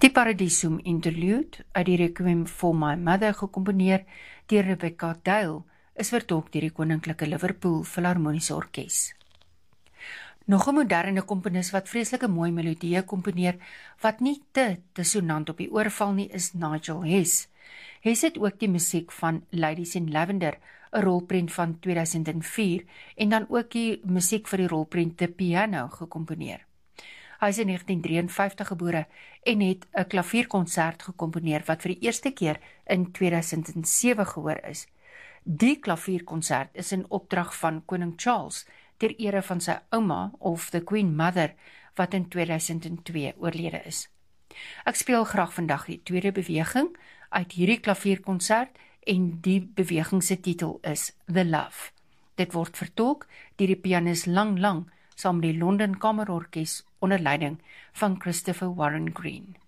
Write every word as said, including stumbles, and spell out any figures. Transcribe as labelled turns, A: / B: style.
A: Die Paradiesum Interlude, uit die Requiem for My Mother gekomponeer deur Rebecca Dale, is vertolk deur die Koninklike Liverpool Philharmoniese Orkees. Nog 'n moderne komponis wat vreeslike mooi melodieë komponeer, wat nie te dissonant op die oor val nie, is Nigel Hess. Hess het ook die musiek van Ladies in Lavender, 'n rolprent van twee duisend vier, en dan ook die musiek vir die rolprent The Piano gekomponeer. Hy is in negentien drieënvyftig gebore en het 'n klavierkonsert gekomponeer wat vir die eerste keer in twee duisend sewe gehoor is. Die klavierkonsert is in opdrag van Koning Charles ter ere van sy ouma of the Queen Mother wat in twee duisend twee oorlede is. Ek speel graag vandag die tweede beweging uit hierdie klavierkonsert en die beweging se titel is The Love. Dit word vertolk deur die pianis Lang Lang saam met die London Kamerorkes onder leiding van Christopher Warren Green.